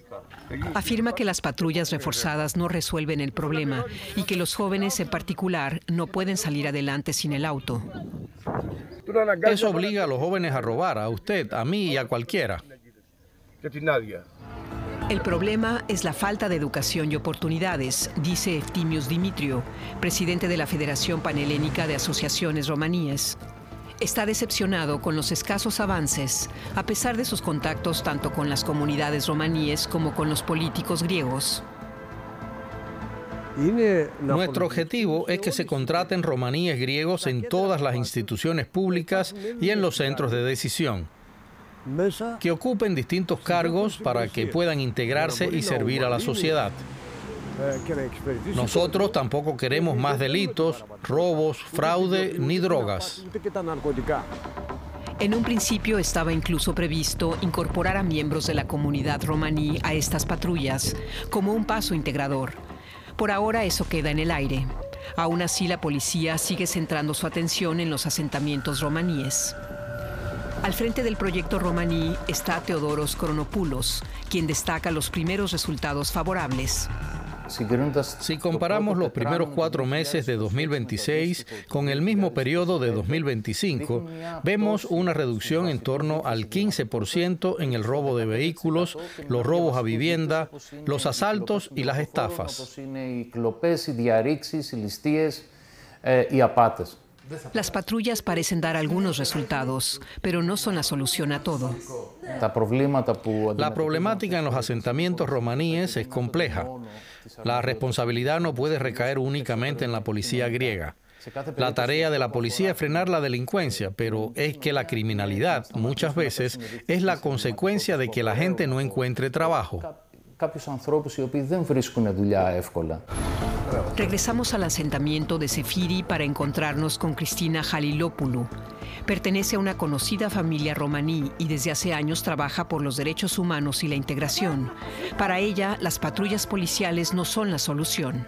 Afirma que las patrullas reforzadas no resuelven el problema y que los jóvenes en particular no pueden salir adelante sin el auto. Eso obliga a los jóvenes a robar, a usted, a mí y a cualquiera. El problema es la falta de educación y oportunidades, dice Eftimios Dimitriou, presidente de la Federación Panhelénica de Asociaciones Romaníes. Está decepcionado con los escasos avances, a pesar de sus contactos tanto con las comunidades romaníes como con los políticos griegos. Nuestro objetivo es que se contraten romaníes griegos en todas las instituciones públicas y en los centros de decisión, que ocupen distintos cargos para que puedan integrarse y servir a la sociedad. Nosotros tampoco queremos más delitos, robos, fraude ni drogas. En un principio estaba incluso previsto incorporar a miembros de la comunidad romaní a estas patrullas como un paso integrador. Por ahora eso queda en el aire. Aún así, la policía sigue centrando su atención en los asentamientos romaníes. Al frente del proyecto romaní está Theodoros Chronopoulos, quien destaca los primeros resultados favorables. Si comparamos los primeros 4 meses de 2026 con el mismo periodo de 2025, vemos una reducción en torno al 15% en el robo de vehículos, los robos a vivienda, los asaltos y las estafas. Las patrullas parecen dar algunos resultados, pero no son la solución a todo. La problemática en los asentamientos romaníes es compleja. La responsabilidad no puede recaer únicamente en la policía griega. La tarea de la policía es frenar la delincuencia, pero es que la criminalidad muchas veces es la consecuencia de que la gente no encuentre trabajo. Regresamos al asentamiento de Sefiri para encontrarnos con Cristina Halilopoulou. Pertenece a una conocida familia romaní y desde hace años trabaja por los derechos humanos y la integración. Para ella, las patrullas policiales no son la solución.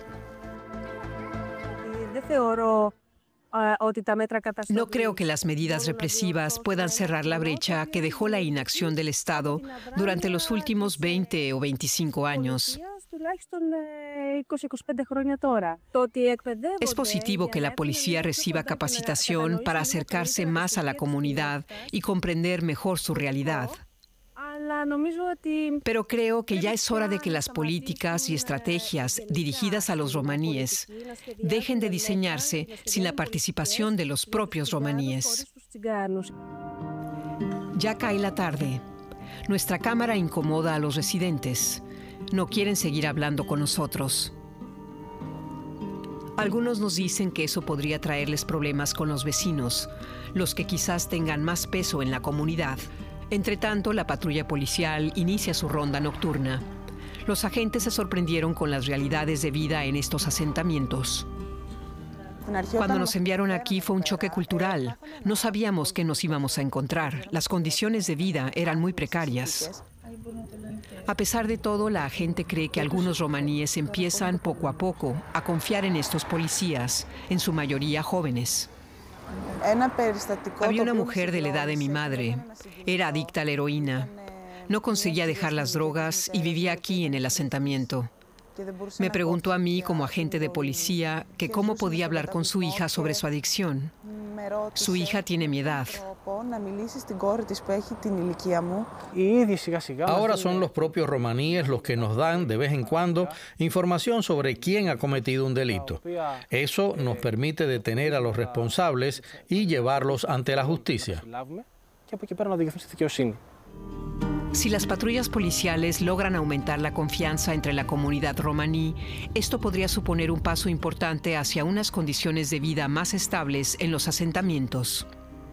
No creo que las medidas represivas puedan cerrar la brecha que dejó la inacción del Estado durante los últimos 20 o 25 años. Es positivo que la policía reciba capacitación para acercarse más a la comunidad y comprender mejor su realidad. Pero creo que ya es hora de que las políticas y estrategias dirigidas a los romaníes dejen de diseñarse sin la participación de los propios romaníes. Ya cae la tarde. Nuestra cámara incomoda a los residentes. No quieren seguir hablando con nosotros. Algunos nos dicen que eso podría traerles problemas con los vecinos, los que quizás tengan más peso en la comunidad. Entretanto, la patrulla policial inicia su ronda nocturna. Los agentes se sorprendieron con las realidades de vida en estos asentamientos. Cuando nos enviaron aquí fue un choque cultural. No sabíamos qué nos íbamos a encontrar. Las condiciones de vida eran muy precarias. A pesar de todo, la gente cree que algunos romaníes empiezan poco a poco a confiar en estos policías, en su mayoría jóvenes. Había una mujer de la edad de mi madre. Era adicta a la heroína. No conseguía dejar las drogas y vivía aquí en el asentamiento. Me preguntó a mí, como agente de policía, que cómo podía hablar con su hija sobre su adicción. Su hija tiene mi edad. Ahora son los propios romaníes los que nos dan, de vez en cuando, información sobre quién ha cometido un delito. Eso nos permite detener a los responsables y llevarlos ante la justicia. Si las patrullas policiales logran aumentar la confianza entre la comunidad romaní, esto podría suponer un paso importante hacia unas condiciones de vida más estables en los asentamientos.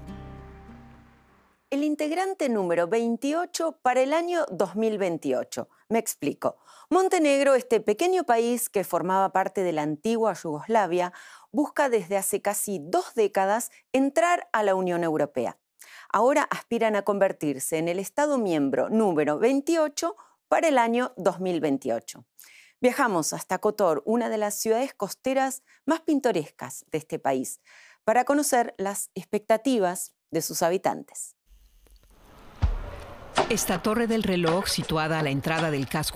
El integrante número 28 para el año 2028. Me explico. Montenegro, este pequeño país que formaba parte de la antigua Yugoslavia, busca desde hace casi 2 décadas entrar a la Unión Europea. Ahora aspiran a convertirse en el Estado miembro número 28 para el año 2028. Viajamos hasta Kotor, una de las ciudades costeras más pintorescas de este país, para conocer las expectativas de sus habitantes. Esta torre del reloj, situada a la entrada del casco